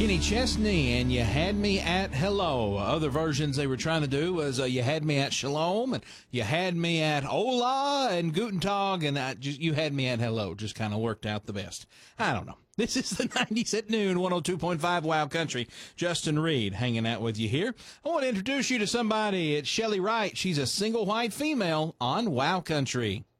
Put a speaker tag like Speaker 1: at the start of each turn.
Speaker 1: Kenny Chesney and You Had Me at Hello. Other versions they were trying to do was You Had Me at Shalom, and You Had Me at Hola and Guten Tag, and You Had Me at Hello just kind of worked out the best. I don't know. This is the 90s at noon, 102.5 Wow Country. Justin Reed hanging out with you here. I want to introduce you to somebody. It's Shelley Wright. She's a single white female on Wow Country.